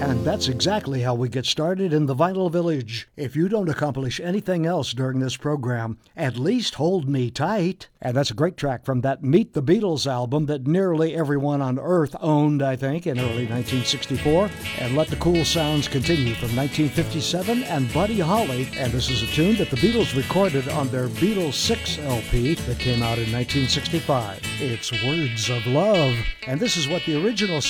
And that's exactly how we get started in the Vinyl Village. If you don't accomplish anything else during this program, at least hold me tight. And that's a great track from that Meet the Beatles album that nearly everyone on Earth owned, I think, in early 1964. And Let the Cool Sounds Continue from 1957 and Buddy Holly. And this is a tune that the Beatles recorded on their Beatles 6 LP that came out in 1965. It's Words of Love. And this is what the original